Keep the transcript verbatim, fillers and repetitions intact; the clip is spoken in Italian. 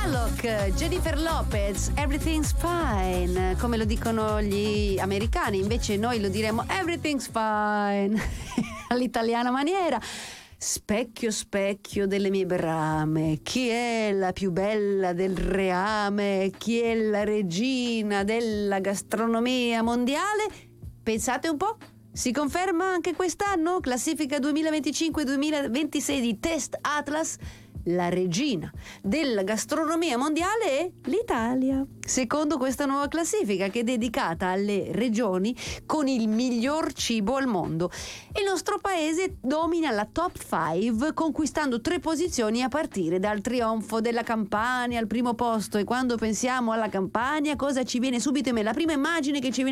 Alok, Jennifer Lopez, Everything's Fine, come lo dicono gli americani, invece noi lo diremo Everything's Fine all'italiana maniera. Specchio, specchio delle mie brame, chi è la più bella del reame? Chi è la regina della gastronomia mondiale? Pensate un po'. Si conferma anche quest'anno? Classifica duemilaventicinque duemilaventisei di Test Atlas. La regina della gastronomia mondiale è l'Italia, secondo questa nuova classifica che è dedicata alle regioni con il miglior cibo al mondo. Il nostro paese domina la top cinque, conquistando tre posizioni a partire dal trionfo della Campania al primo posto. E quando pensiamo alla Campania, cosa ci viene subito in mente? La prima immagine che ci viene